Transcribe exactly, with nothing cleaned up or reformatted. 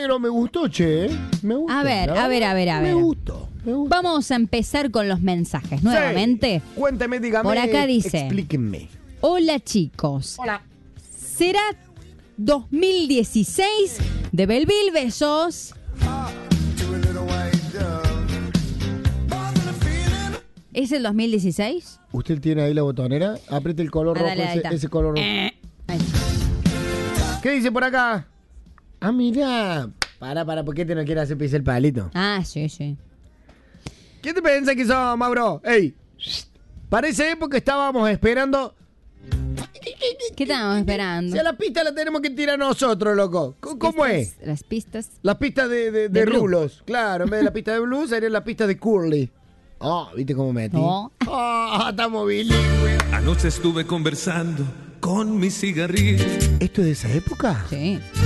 negro me gustó, che. Me gustó. A ver, a ver, a ver, a ver. Me gustó, me gustó. Vamos a empezar con los mensajes nuevamente. Sí. Cuénteme, dígame. Por acá dice. Explíquenme. Hola, chicos. Hola. ¿Será dos mil dieciséis de Belleville? Besos. ¿Es el dos mil dieciséis? ¿Usted tiene ahí la botonera? Apriete el color Ah, rojo, dale, ahí ese, está. ese color rojo. Eh, ahí. ¿Qué dice por acá? Ah, mirá. Para, para, ¿por qué te no quieres hacer pisar el palito? Ah, sí, sí. ¿Qué te pensás que sos, Mauro? Ey, para esa época estábamos esperando. ¿Qué estábamos esperando? Si a la pista la tenemos que tirar nosotros, loco. C- ¿Cómo Pistas, es? Las pistas. Las pistas de, de, de, De blue. rulos. Claro, en vez de la pista de blues sería la pista de curly. Oh, ¿viste cómo metí? No. Oh, estamos bilingües. Anoche estuve conversando con mi cigarrillo. ¿Esto es de esa época? Sí.